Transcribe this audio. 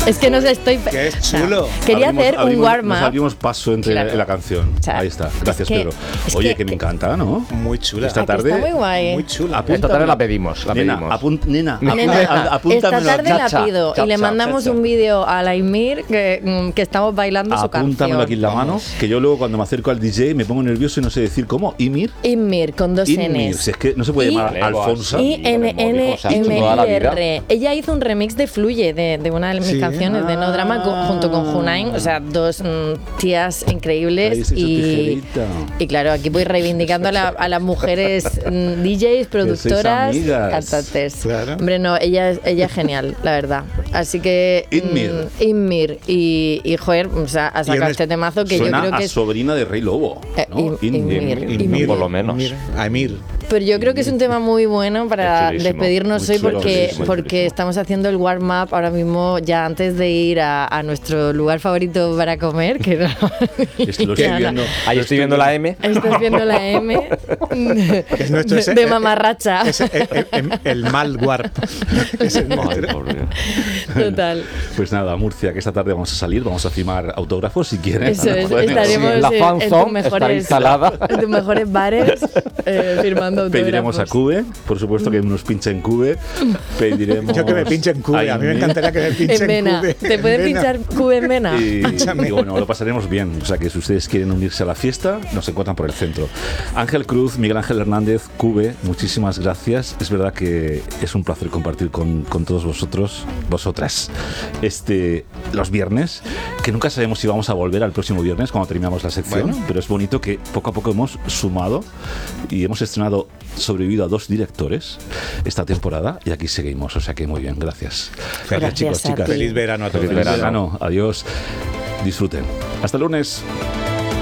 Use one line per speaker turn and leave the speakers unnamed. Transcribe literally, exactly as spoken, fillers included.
Es que no sé, estoy...
Que es chulo.
O sea, quería
abrimos,
hacer
abrimos,
un warm-up.
Nos abrimos paso entre
Claro.
la, la canción.
O sea,
Ahí está. Gracias,
es que,
Pedro.
es
Oye,
que,
que me encanta, ¿no?
Muy chula.
Esta tarde...
Está muy guay.
Muy chula.
Apúntame.
Esta tarde la pedimos, la
Nena,
pedimos.
apunt, nena,
Nena,
apúntame, apúntamelo.
esta tarde
Chacha,
la pido
chacha,
y le mandamos
chacha.
un vídeo a Laimir que, mm, que estamos bailando su canción.
Apúntamelo aquí en la mano, que yo luego cuando me acerco al D J me pongo nervioso y no sé decir cómo. ¿Imir?
Imir, con dos
Inmir.
Ns.
Si es que no se puede
Y-
llamar
Vale,
Alfonso.
pues,
I N N M
toda la
I
vida.
R. Ella hizo un remix de Fluye, de, de una de mis
Sí.
canciones de No Drama, con- junto con Junain. O sea, dos mm, tías
Ahí
increíbles.
se hizo
Y,
tijerita.
y claro, aquí voy reivindicando a, la- a las mujeres mm, D Js, productoras,
amigas.
cantantes.
Claro.
Hombre, no, ella, es- ella es genial, la verdad. Así que... mm,
Inmir.
Inmir. Y, y joder, o sea, ha sacado
un-
este temazo que
Suena
yo creo
a
que es...
sobrina de Rey Lobo.
Eh,
¿no?
Im- Imir.
Ymir,
por lo menos.
Ymir, a Ymir.
Pero yo creo que es un tema muy bueno para
Es chulísimo,
despedirnos
muy
hoy
chulo,
porque,
chulísimo,
porque
chulísimo.
estamos haciendo el warm-up ahora mismo ya antes de ir a, a nuestro lugar favorito para comer, que no,
Esto lo
que
estoy
Ana-
viendo.
Ahí estoy viendo la M.
Estás viendo la M
Es nuestro-
de,
ese-
de
eh,
mamarracha.
Es el, el- el- el mal warp. Es el
Ay,
nuestro.
por Dios.
Total.
Pues nada, Murcia, que esta tarde vamos a salir, vamos a firmar autógrafos si quieren.
Eso es,
Bueno,
estaremos
La
en,
fan
en
zone
tus mejores,
estará instalada.
en tus mejores bares eh, firmando autógrafos.
Pediremos a Cube, por supuesto que nos pinche en Cube. Pediremos.
Yo que me pinche en Cube. A mí me
Ymir.
encantaría que me pinche
En
en
Vena.
Cube.
¿Te
en
pueden
Vena.
pinchar Cube en Vena?
Y,
Pínchame.
y bueno, lo pasaremos bien. O sea que si ustedes quieren unirse a la fiesta, nos encuentran por el centro. Ángel Cruz, Miguel Ángel Hernández, Cube, muchísimas gracias. Es verdad que es un placer compartir con, con todos vosotros, vosotras, este, los viernes, que nunca sabemos si vamos a volver al próximo viernes cuando terminamos la sección,
Bueno.
pero es bonito que poco a poco hemos sumado y hemos estrenado, sobrevivido a dos directores esta temporada y aquí seguimos. O sea que muy bien, gracias.
Feliz,
Gracias
chicos,
a
chicas.
ti.
Feliz verano a todos.
Feliz verano. Adiós. Disfruten. Hasta el lunes.